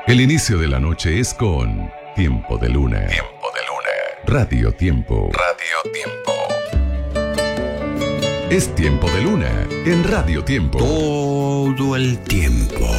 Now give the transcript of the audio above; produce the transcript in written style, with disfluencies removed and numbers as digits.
El inicio de la noche es con Tiempo de Luna. Tiempo de Luna. Radio Tiempo. Radio Tiempo. Es Tiempo de Luna en Radio Tiempo. Todo el tiempo.